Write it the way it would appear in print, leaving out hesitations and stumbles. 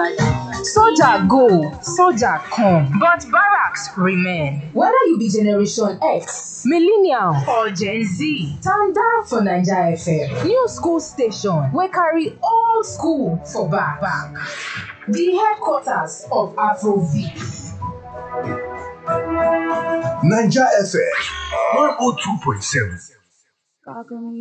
Soldier go, soldier come, but barracks remain. Whether you be Generation X, Millennial or Gen Z, stand down for Naija FM. New school station We carry old school for back. The headquarters of Afrobeat. Naija FM 102.7.